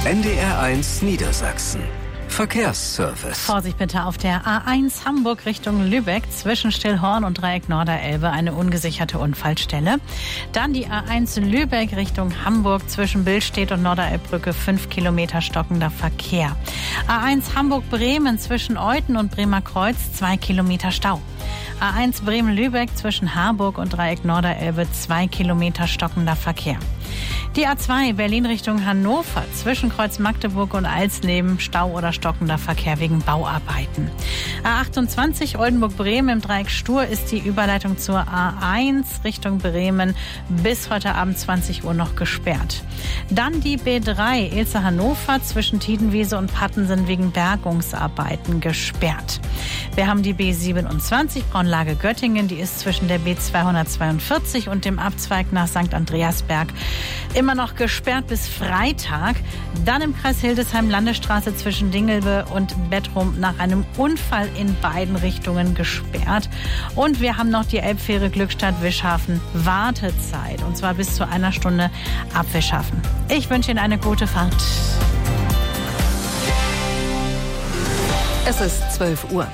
NDR1 Niedersachsen. Verkehrsservice. Vorsicht bitte auf der A1 Hamburg Richtung Lübeck zwischen Stillhorn und Dreieck Norderelbe eine ungesicherte Unfallstelle. Dann die A1 Lübeck Richtung Hamburg zwischen Billstedt und Norderelbbrücke 5 Kilometer stockender Verkehr. A1 Hamburg-Bremen zwischen Euthen und Bremer Kreuz 2 Kilometer Stau. A1 Bremen-Lübeck zwischen Harburg und Dreieck Norderelbe 2 Kilometer stockender Verkehr. Die A2 Berlin Richtung Hannover zwischen Kreuz Magdeburg und Alsleben Stau oder stockender Verkehr wegen Bauarbeiten. A28 Oldenburg-Bremen im Dreieck Stur ist die Überleitung zur A1 Richtung Bremen bis heute Abend 20 Uhr noch gesperrt. Dann die B3 Ilze-Hannover zwischen Tiedenwiese und Pattensen wegen Bergungsarbeiten gesperrt. Wir haben die B27 Braunlage Göttingen, die ist zwischen der B242 und dem Abzweig nach St. Andreasberg immer noch gesperrt bis Freitag. Dann im Kreis Hildesheim Landesstraße zwischen Dingelbe und Bettrum nach einem Unfall in beiden Richtungen gesperrt. Und wir haben noch die Elbfähre Glückstadt-Wischhafen Wartezeit und zwar bis zu 1 Stunde ab Wischhafen. Ich wünsche Ihnen eine gute Fahrt. Es ist 12 Uhr.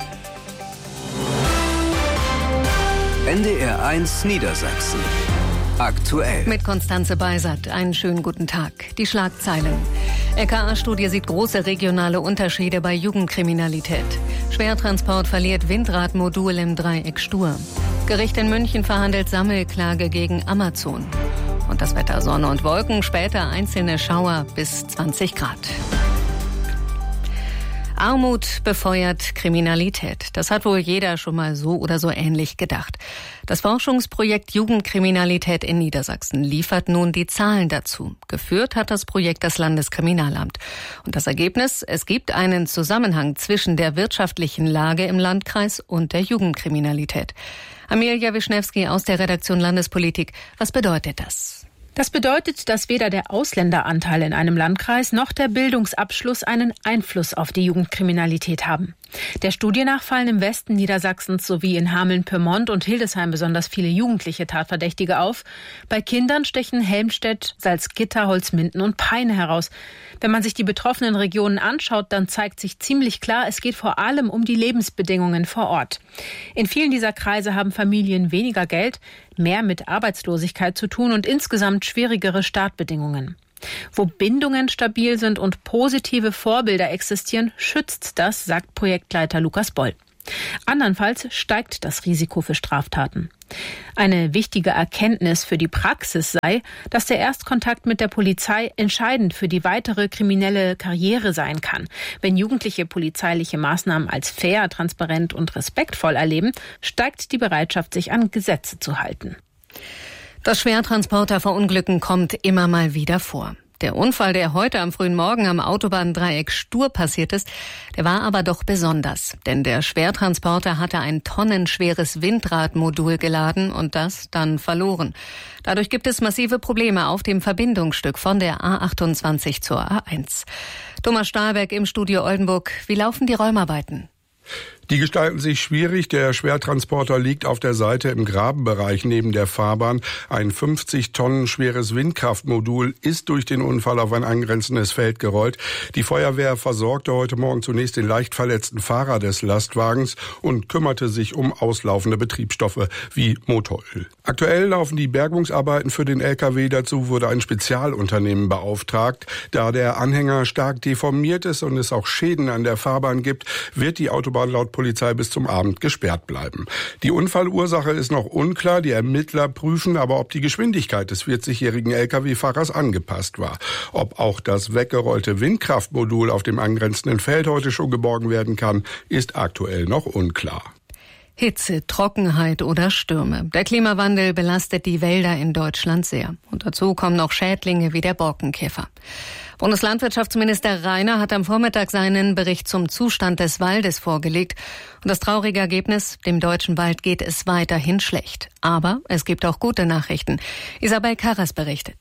NDR1 Niedersachsen. Aktuell. Mit Konstanze Beisert. Einen schönen guten Tag. Die Schlagzeilen. LKA-Studie sieht große regionale Unterschiede bei Jugendkriminalität. Schwertransport verliert Windradmodul im Dreieck Stur. Gericht in München verhandelt Sammelklage gegen Amazon. Und das Wetter: Sonne und Wolken, später einzelne Schauer bis 20 Grad. Armut befeuert Kriminalität. Das hat wohl jeder schon mal so oder so ähnlich gedacht. Das Forschungsprojekt Jugendkriminalität in Niedersachsen liefert nun die Zahlen dazu. Geführt hat das Projekt das Landeskriminalamt. Und das Ergebnis: Es gibt einen Zusammenhang zwischen der wirtschaftlichen Lage im Landkreis und der Jugendkriminalität. Amelia Wischnewski aus der Redaktion Landespolitik. Was bedeutet das? Das bedeutet, dass weder der Ausländeranteil in einem Landkreis noch der Bildungsabschluss einen Einfluss auf die Jugendkriminalität haben. Der Studie nach fallen im Westen Niedersachsens sowie in Hameln-Pyrmont und Hildesheim besonders viele jugendliche Tatverdächtige auf. Bei Kindern stechen Helmstedt, Salzgitter, Holzminden und Peine heraus. Wenn man sich die betroffenen Regionen anschaut, dann zeigt sich ziemlich klar, es geht vor allem um die Lebensbedingungen vor Ort. In vielen dieser Kreise haben Familien weniger Geld, mehr mit Arbeitslosigkeit zu tun und insgesamt schwierigere Startbedingungen. Wo Bindungen stabil sind und positive Vorbilder existieren, schützt das, sagt Projektleiter Lukas Boll. Andernfalls steigt das Risiko für Straftaten. Eine wichtige Erkenntnis für die Praxis sei, dass der Erstkontakt mit der Polizei entscheidend für die weitere kriminelle Karriere sein kann. Wenn Jugendliche polizeiliche Maßnahmen als fair, transparent und respektvoll erleben, steigt die Bereitschaft, sich an Gesetze zu halten. Das Schwertransporterverunglücken kommt immer mal wieder vor. Der Unfall, der heute am frühen Morgen am Autobahndreieck Stur passiert ist, der war aber doch besonders. Denn der Schwertransporter hatte ein tonnenschweres Windradmodul geladen und das dann verloren. Dadurch gibt es massive Probleme auf dem Verbindungsstück von der A28 zur A1. Thomas Stahlberg im Studio Oldenburg. Wie laufen die Räumarbeiten? Die gestalten sich schwierig. Der Schwertransporter liegt auf der Seite im Grabenbereich neben der Fahrbahn. Ein 50 Tonnen schweres Windkraftmodul ist durch den Unfall auf ein angrenzendes Feld gerollt. Die Feuerwehr versorgte heute Morgen zunächst den leicht verletzten Fahrer des Lastwagens und kümmerte sich um auslaufende Betriebsstoffe wie Motoröl. Aktuell laufen die Bergungsarbeiten für den LKW. Dazu wurde ein Spezialunternehmen beauftragt. Da der Anhänger stark deformiert ist und es auch Schäden an der Fahrbahn gibt, wird die Autobahn laut Polizei bis zum Abend gesperrt bleiben. Die Unfallursache ist noch unklar. Die Ermittler prüfen aber, ob die Geschwindigkeit des 40-jährigen Lkw-Fahrers angepasst war. Ob auch das weggerollte Windkraftmodul auf dem angrenzenden Feld heute schon geborgen werden kann, ist aktuell noch unklar. Hitze, Trockenheit oder Stürme. Der Klimawandel belastet die Wälder in Deutschland sehr. Und dazu kommen noch Schädlinge wie der Borkenkäfer. Bundeslandwirtschaftsminister Reiner hat am Vormittag seinen Bericht zum Zustand des Waldes vorgelegt. Und das traurige Ergebnis: Dem deutschen Wald geht es weiterhin schlecht. Aber es gibt auch gute Nachrichten. Isabel Karras berichtet.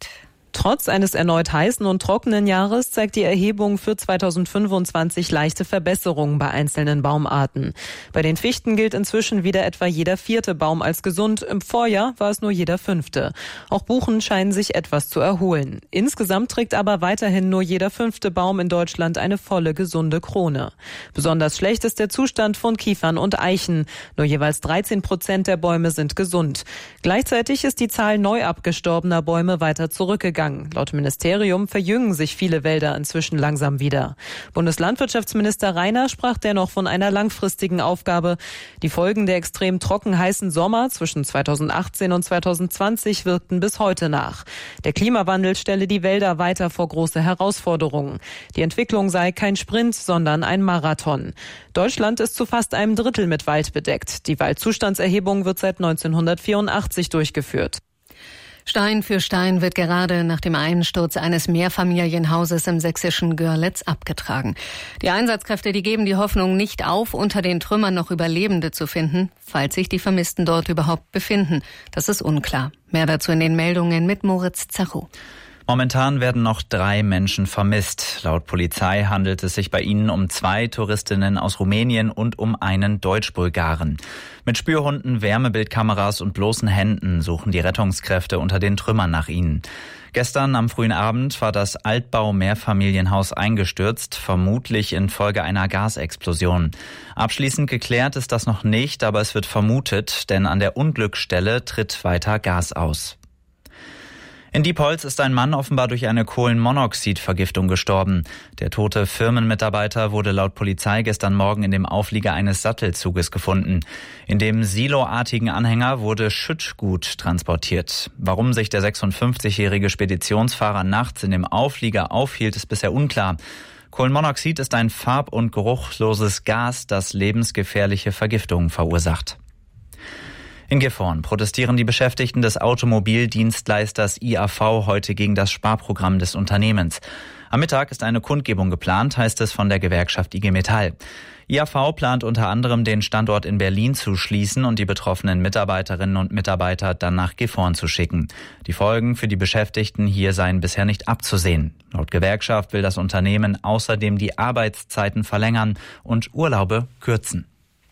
Trotz eines erneut heißen und trockenen Jahres zeigt die Erhebung für 2025 leichte Verbesserungen bei einzelnen Baumarten. Bei den Fichten gilt inzwischen wieder etwa jeder 4. Baum als gesund. Im Vorjahr war es nur jeder 5. Auch Buchen scheinen sich etwas zu erholen. Insgesamt trägt aber weiterhin nur jeder 5. Baum in Deutschland eine volle, gesunde Krone. Besonders schlecht ist der Zustand von Kiefern und Eichen. Nur jeweils 13% der Bäume sind gesund. Gleichzeitig ist die Zahl neu abgestorbener Bäume weiter zurückgegangen. Laut Ministerium verjüngen sich viele Wälder inzwischen langsam wieder. Bundeslandwirtschaftsminister Rainer sprach dennoch von einer langfristigen Aufgabe. Die Folgen der extrem trocken heißen Sommer zwischen 2018 und 2020 wirkten bis heute nach. Der Klimawandel stelle die Wälder weiter vor große Herausforderungen. Die Entwicklung sei kein Sprint, sondern ein Marathon. Deutschland ist zu fast einem Drittel mit Wald bedeckt. Die Waldzustandserhebung wird seit 1984 durchgeführt. Stein für Stein wird gerade nach dem Einsturz eines Mehrfamilienhauses im sächsischen Görlitz abgetragen. Die Einsatzkräfte, die geben die Hoffnung nicht auf, unter den Trümmern noch Überlebende zu finden, falls sich die Vermissten dort überhaupt befinden. Das ist unklar. Mehr dazu in den Meldungen mit Moritz Zacho. Momentan werden noch 3 Menschen vermisst. Laut Polizei handelt es sich bei ihnen um 2 Touristinnen aus Rumänien und um einen Deutsch-Bulgaren. Mit Spürhunden, Wärmebildkameras und bloßen Händen suchen die Rettungskräfte unter den Trümmern nach ihnen. Gestern am frühen Abend war das Altbau-Mehrfamilienhaus eingestürzt, vermutlich infolge einer Gasexplosion. Abschließend geklärt ist das noch nicht, aber es wird vermutet, denn an der Unglücksstelle tritt weiter Gas aus. In Diepholz ist ein Mann offenbar durch eine Kohlenmonoxidvergiftung gestorben. Der tote Firmenmitarbeiter wurde laut Polizei gestern Morgen in dem Auflieger eines Sattelzuges gefunden. In dem siloartigen Anhänger wurde Schüttgut transportiert. Warum sich der 56-jährige Speditionsfahrer nachts in dem Auflieger aufhielt, ist bisher unklar. Kohlenmonoxid ist ein farb- und geruchloses Gas, das lebensgefährliche Vergiftungen verursacht. In Gifhorn protestieren die Beschäftigten des Automobildienstleisters IAV heute gegen das Sparprogramm des Unternehmens. Am Mittag ist eine Kundgebung geplant, heißt es von der Gewerkschaft IG Metall. IAV plant unter anderem, den Standort in Berlin zu schließen und die betroffenen Mitarbeiterinnen und Mitarbeiter dann nach Gifhorn zu schicken. Die Folgen für die Beschäftigten hier seien bisher nicht abzusehen. Laut Gewerkschaft will das Unternehmen außerdem die Arbeitszeiten verlängern und Urlaube kürzen.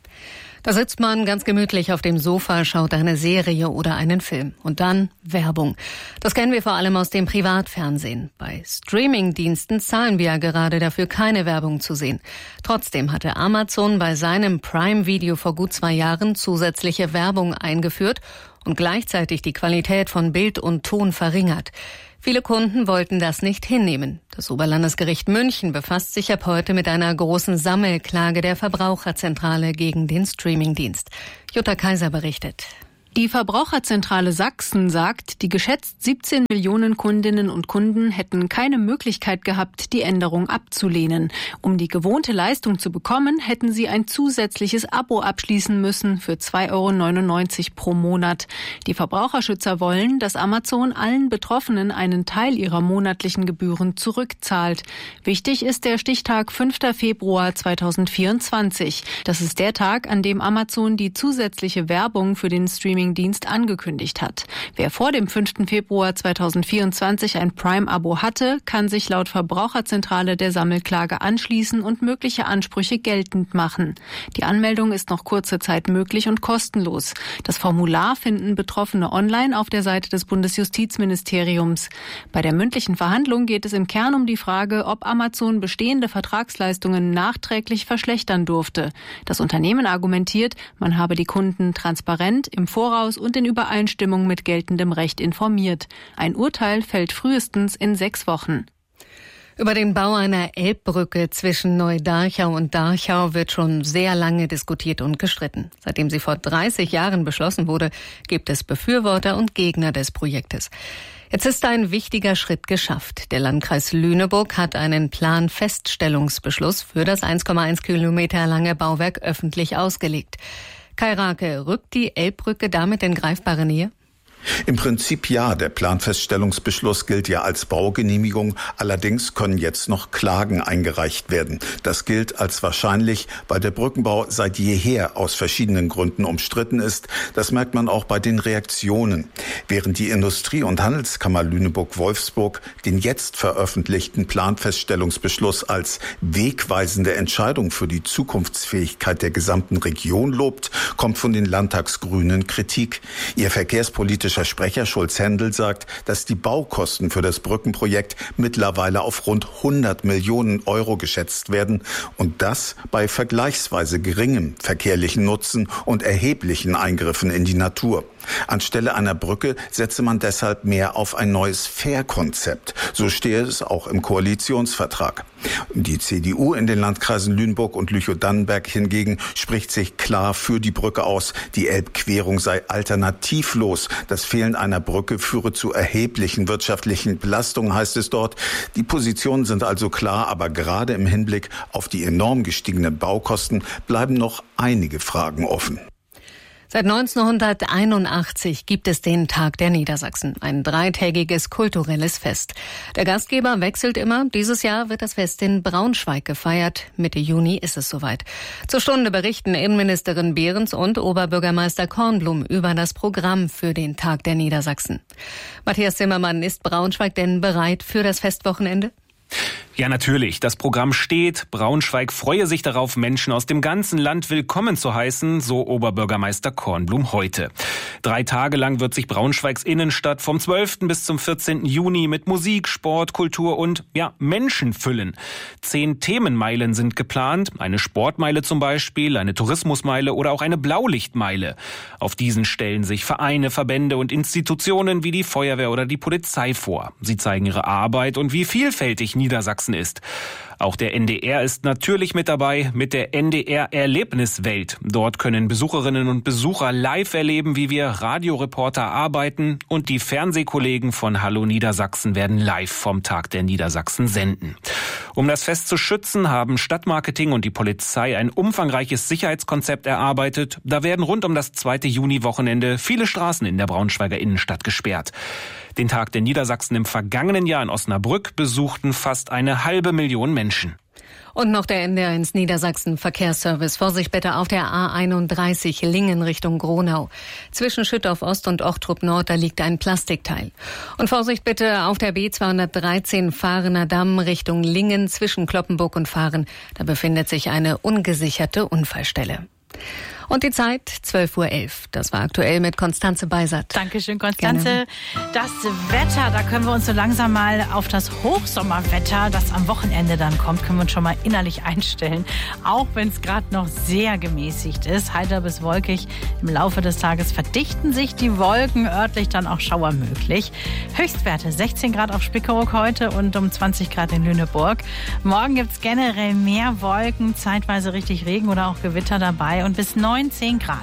Da sitzt man ganz gemütlich auf dem Sofa, schaut eine Serie oder einen Film. Und dann Werbung. Das kennen wir vor allem aus dem Privatfernsehen. Bei Streamingdiensten zahlen wir ja gerade dafür, keine Werbung zu sehen. Trotzdem hatte Amazon bei seinem Prime-Video vor gut 2 Jahren zusätzliche Werbung eingeführt und gleichzeitig die Qualität von Bild und Ton verringert. Viele Kunden wollten das nicht hinnehmen. Das Oberlandesgericht München befasst sich ab heute mit einer großen Sammelklage der Verbraucherzentrale gegen den Streamingdienst. Jutta Kaiser berichtet. Die Verbraucherzentrale Sachsen sagt, die geschätzt 17 Millionen Kundinnen und Kunden hätten keine Möglichkeit gehabt, die Änderung abzulehnen. Um die gewohnte Leistung zu bekommen, hätten sie ein zusätzliches Abo abschließen müssen für 2,99 € pro Monat. Die Verbraucherschützer wollen, dass Amazon allen Betroffenen einen Teil ihrer monatlichen Gebühren zurückzahlt. Wichtig ist der Stichtag 5. Februar 2024. Das ist der Tag, an dem Amazon die zusätzliche Werbung für den Streamingdienst angekündigt hat. Wer vor dem 5. Februar 2024 ein Prime-Abo hatte, kann sich laut Verbraucherzentrale der Sammelklage anschließen und mögliche Ansprüche geltend machen. Die Anmeldung ist noch kurze Zeit möglich und kostenlos. Das Formular finden Betroffene online auf der Seite des Bundesjustizministeriums. Bei der mündlichen Verhandlung geht es im Kern um die Frage, ob Amazon bestehende Vertragsleistungen nachträglich verschlechtern durfte. Das Unternehmen argumentiert, man habe die Kunden transparent im Voraus und in Übereinstimmung mit geltendem Recht informiert. Ein Urteil fällt frühestens in 6 Wochen. Über den Bau einer Elbbrücke zwischen Neudarchau und Darchau wird schon sehr lange diskutiert und gestritten. Seitdem sie vor 30 Jahren beschlossen wurde, gibt es Befürworter und Gegner des Projektes. Jetzt ist ein wichtiger Schritt geschafft. Der Landkreis Lüneburg hat einen Planfeststellungsbeschluss für das 1,1 Kilometer lange Bauwerk öffentlich ausgelegt. Kai Rake, rückt die Elbbrücke damit in greifbare Nähe? Im Prinzip ja, der Planfeststellungsbeschluss gilt ja als Baugenehmigung, allerdings können jetzt noch Klagen eingereicht werden. Das gilt als wahrscheinlich, weil der Brückenbau seit jeher aus verschiedenen Gründen umstritten ist. Das merkt man auch bei den Reaktionen. Während die Industrie- und Handelskammer Lüneburg-Wolfsburg den jetzt veröffentlichten Planfeststellungsbeschluss als wegweisende Entscheidung für die Zukunftsfähigkeit der gesamten Region lobt, kommt von den Landtagsgrünen Kritik. Ihr verkehrspolitischer Sprecher Schulz-Hendel sagt, dass die Baukosten für das Brückenprojekt mittlerweile auf rund 100 Millionen Euro geschätzt werden und das bei vergleichsweise geringem verkehrlichen Nutzen und erheblichen Eingriffen in die Natur. Anstelle einer Brücke setze man deshalb mehr auf ein neues Fährkonzept. So stehe es auch im Koalitionsvertrag. Die CDU in den Landkreisen Lüneburg und Lüchow-Dannenberg hingegen spricht sich klar für die Brücke aus. Die Elbquerung sei alternativlos. Das Fehlen einer Brücke führe zu erheblichen wirtschaftlichen Belastungen, heißt es dort. Die Positionen sind also klar, aber gerade im Hinblick auf die enorm gestiegenen Baukosten bleiben noch einige Fragen offen. Seit 1981 gibt es den Tag der Niedersachsen, ein 3-tägiges kulturelles Fest. Der Gastgeber wechselt immer. Dieses Jahr wird das Fest in Braunschweig gefeiert. Mitte Juni ist es soweit. Zur Stunde berichten Innenministerin Behrens und Oberbürgermeister Kornblum über das Programm für den Tag der Niedersachsen. Matthias Zimmermann, ist Braunschweig denn bereit für das Festwochenende? Ja, natürlich. Das Programm steht. Braunschweig freue sich darauf, Menschen aus dem ganzen Land willkommen zu heißen, so Oberbürgermeister Kornblum heute. 3 Tage lang wird sich Braunschweigs Innenstadt vom 12. bis zum 14. Juni mit Musik, Sport, Kultur und, Menschen füllen. 10 Themenmeilen sind geplant. Eine Sportmeile zum Beispiel, eine Tourismusmeile oder auch eine Blaulichtmeile. Auf diesen stellen sich Vereine, Verbände und Institutionen wie die Feuerwehr oder die Polizei vor. Sie zeigen ihre Arbeit und wie vielfältig Niedersachsen ist. Auch der NDR ist natürlich mit dabei mit der NDR-Erlebniswelt. Dort können Besucherinnen und Besucher live erleben, wie wir Radioreporter arbeiten, und die Fernsehkollegen von Hallo Niedersachsen werden live vom Tag der Niedersachsen senden. Um das Fest zu schützen, haben Stadtmarketing und die Polizei ein umfangreiches Sicherheitskonzept erarbeitet. Da werden rund um das 2. Juni-Wochenende viele Straßen in der Braunschweiger Innenstadt gesperrt. Den Tag der Niedersachsen im vergangenen Jahr in Osnabrück besuchten fast 500.000 Menschen. Und noch der NDR1 Niedersachsen Verkehrsservice. Vorsicht bitte auf der A31 Lingen Richtung Gronau. Zwischen Schüttorf Ost und Ochtrup Nord, da liegt ein Plastikteil. Und Vorsicht bitte auf der B213 Fahrener Damm Richtung Lingen zwischen Cloppenburg und Fahren. Da befindet sich eine ungesicherte Unfallstelle. Und die Zeit 12:11 Uhr. Das war aktuell mit Konstanze Beisert. Dankeschön, Konstanze. Gerne. Das Wetter, da können wir uns so langsam mal auf das Hochsommerwetter, das am Wochenende dann kommt, können wir uns schon mal innerlich einstellen. Auch wenn es gerade noch sehr gemäßigt ist, heiter bis wolkig. Im Laufe des Tages verdichten sich die Wolken, örtlich dann auch Schauer möglich. Höchstwerte 16 Grad auf Spiekeroog heute und um 20 Grad in Lüneburg. Morgen gibt es generell mehr Wolken, zeitweise richtig Regen oder auch Gewitter dabei und bis 19 Grad.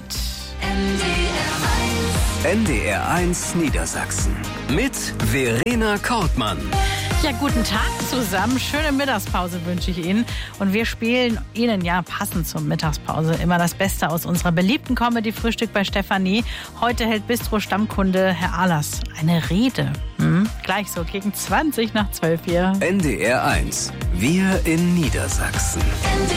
NDR1 Niedersachsen mit Verena Kortmann. Ja, guten Tag zusammen. Schöne Mittagspause wünsche ich Ihnen. Und wir spielen Ihnen ja passend zur Mittagspause immer das Beste aus unserer beliebten Comedy-Frühstück bei Stefanie. Heute hält Bistro-Stammkunde Herr Ahlers eine Rede. Gleich so gegen 20 nach 12 hier. NDR1. Wir in Niedersachsen.